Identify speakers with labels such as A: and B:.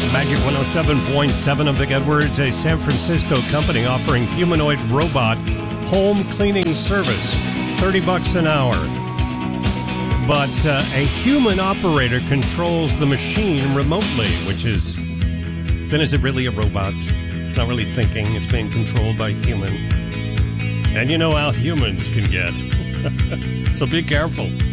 A: Magic 107.7, I'm Vic Edwards, a San Francisco company offering humanoid robot home cleaning service, $30 an hour. But a human operator controls the machine remotely, which is, then is it really a robot? It's not really thinking, it's being controlled by a human. And you know how humans can get. So be careful.